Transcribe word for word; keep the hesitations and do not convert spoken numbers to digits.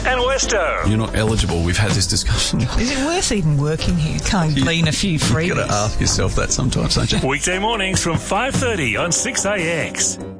and Westo. You're not eligible. We've had this discussion. Is it worth even working here? Can't glean a few freebies. You've got to ask yourself that sometimes, don't you? Weekday mornings from five thirty on six A X.